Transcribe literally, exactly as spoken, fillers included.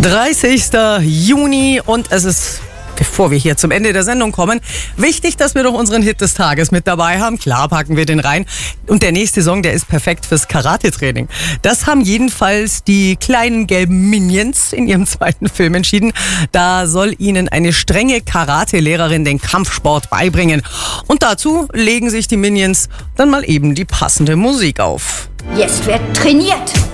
dreißigster Juni und es ist, bevor wir hier zum Ende der Sendung kommen, wichtig, dass wir doch unseren Hit des Tages mit dabei haben. Klar packen wir den rein. Und der nächste Song, der ist perfekt fürs Karate-Training. Das haben jedenfalls die kleinen gelben Minions in ihrem zweiten Film entschieden. Da soll ihnen eine strenge Karate-Lehrerin den Kampfsport beibringen. Und dazu legen sich die Minions dann mal eben die passende Musik auf. Jetzt wird trainiert.